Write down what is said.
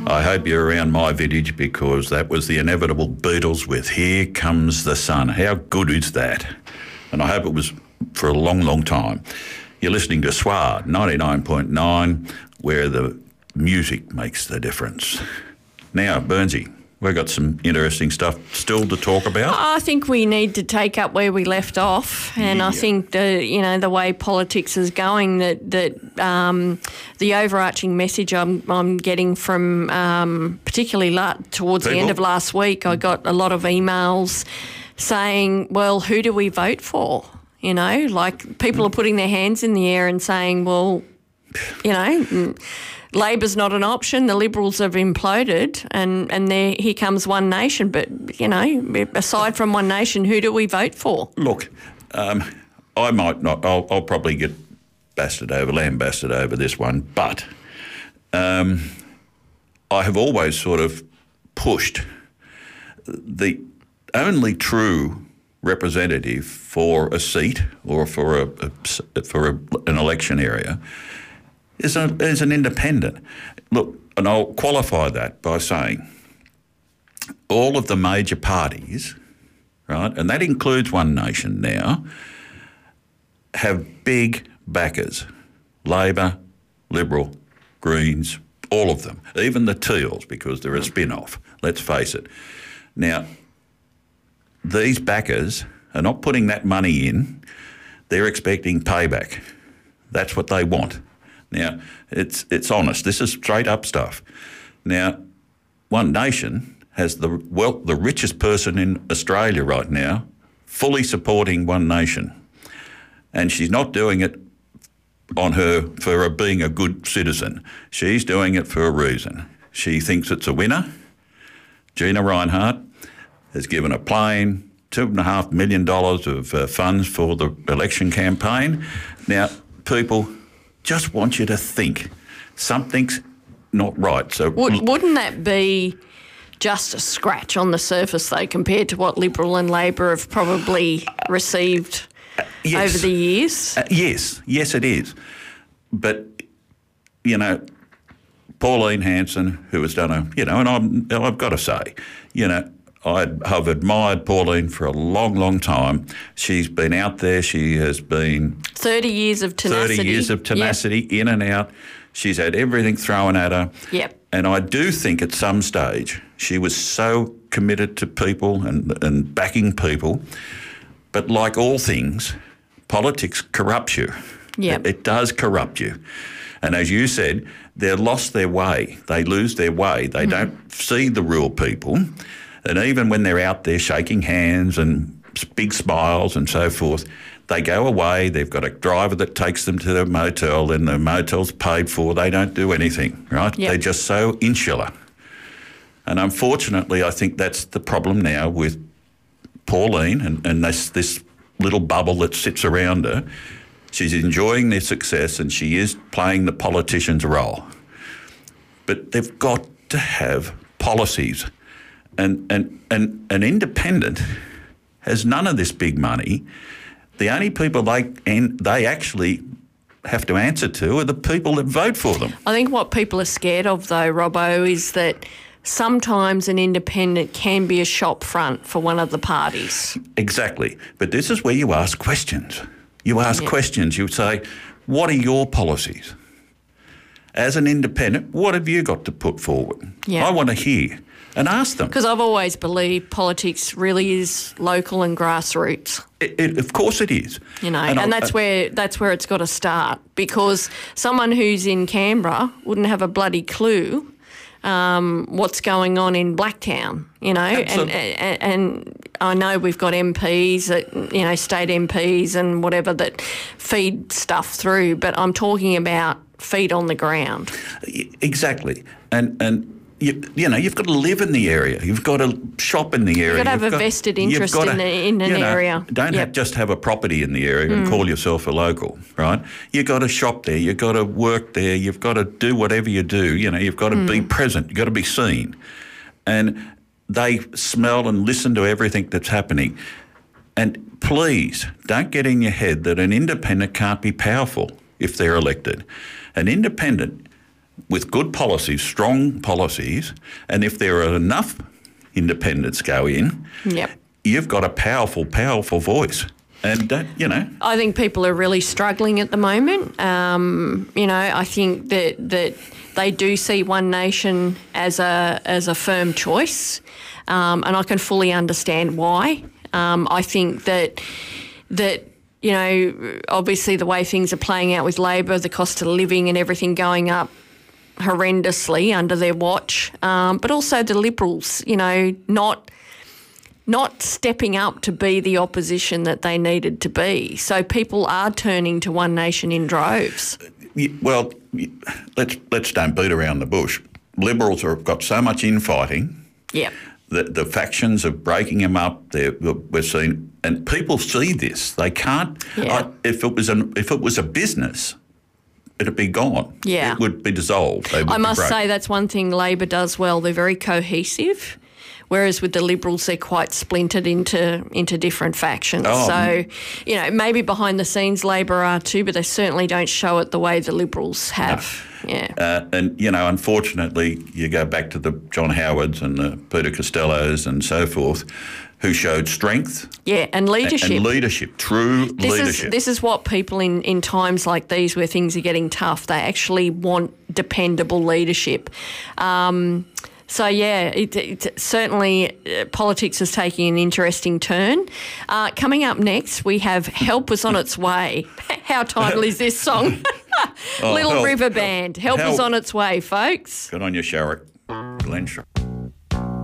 I hope you're around my vintage because that was the inevitable Beatles with Here Comes the Sun. How good is that? And I hope it was for a long, long time. You're listening to SWAR 99.9, where the music makes the difference. Now, Burnsy, we've got some interesting stuff still to talk about. I think we need to take up where we left off, and I think the way politics is going, that the overarching message I'm getting from particularly towards the end of last week, I got a lot of emails saying, well, who do we vote for? You know, like people are putting their hands in the air and saying, well, you know, Labor's not an option. The Liberals have imploded, and here comes One Nation. But, you know, aside from One Nation, who do we vote for? Look, I might not. I'll probably get lambasted over this one. But I have always sort of pushed the only true representative for a seat or for an election area is an independent. Look, and I'll qualify that by saying all of the major parties, right, and that includes One Nation now, have big backers. Labor, Liberal, Greens, all of them, even the Teals, because they're a spin-off, let's face it. Now, these backers are not putting that money in, they're expecting payback. That's what they want. Now, it's honest. This is straight up stuff. Now, One Nation has the richest person in Australia right now fully supporting One Nation. And she's not doing it for being a good citizen. She's doing it for a reason. She thinks it's a winner. Gina Rinehart has given a plane, $2.5 million of funds for the election campaign. Now, people just want you to think something's not right. So wouldn't that be just a scratch on the surface, though, compared to what Liberal and Labor have probably received over the years? Yes, it is. But, you know, Pauline Hanson, who has done and I've got to say, you know, I've admired Pauline for a long, long time. She's been out there. She has been 30 years of tenacity. 30 years of tenacity, in and out. She's had everything thrown at her. Yep. And I do think at some stage she was so committed to people and backing people. But like all things, politics corrupts you. Yep. It does corrupt you. And as you said, they've lost their way. They lose their way. They don't see the real people. And even when they're out there shaking hands and big smiles and so forth, they go away. They've got a driver that takes them to the motel, and the motel's paid for. They don't do anything, right? Yep. They're just so insular. And unfortunately, I think that's the problem now with Pauline and this little bubble that sits around her. She's enjoying their success and she is playing the politician's role. But they've got to have policies. And an independent has none of this big money. The only people they actually have to answer to are the people that vote for them. I think what people are scared of, though, Robbo, is that sometimes an independent can be a shop front for one of the parties. Exactly. But this is where you ask questions. You ask questions. You say, what are your policies? As an independent, what have you got to put forward? Yeah. I want to hear. And ask them. Because I've always believed politics really is local and grassroots. Of course it is. You know, and that's where it's got to start, because someone who's in Canberra wouldn't have a bloody clue what's going on in Blacktown, you know. And I know we've got MPs, state MPs and whatever that feed stuff through, but I'm talking about feet on the ground. Exactly. And you've got to live in the area. You've got to shop in the area. You've got to have a vested interest in an area. Don't just have a property in the area and call yourself a local, right? You've got to shop there. You've got to work there. You've got to do whatever you do. You know, you've got to be present. You've got to be seen. And they smell and listen to everything that's happening. And please don't get in your head that an independent can't be powerful if they're elected. An independent with good policies, strong policies, and if there are enough independents go in, Yep. you've got a powerful, powerful voice. And, I think people are really struggling at the moment. I think that they do see One Nation as a firm choice, and I can fully understand why. I think that obviously the way things are playing out with Labor, the cost of living and everything going up horrendously under their watch, but also the Liberals, not stepping up to be the opposition that they needed to be. So people are turning to One Nation in droves. Well, let's don't beat around the bush. Liberals have got so much infighting. Yep. The factions are breaking them up. We're seeing, and people see this. They can't. Yeah. If it was a business, it'd be gone. Yeah. It would be dissolved. I must say that's one thing Labor does well. They're very cohesive, whereas with the Liberals they're quite splintered into different factions. Oh. So, maybe behind the scenes Labor are too, but they certainly don't show it the way the Liberals have. No. Yeah. And, unfortunately, you go back to the John Howards and the Peter Costellos and so forth, who showed strength. Yeah, and leadership. And leadership, true leadership. This is what people in times like these where things are getting tough, they actually want dependable leadership. So, yeah, it certainly politics is taking an interesting turn. Coming up next, we have Help Is On Its Way. How timely is this song? Little River Band. Help is on its way, folks. Good on you, Sharrock. Glenn Sharrock.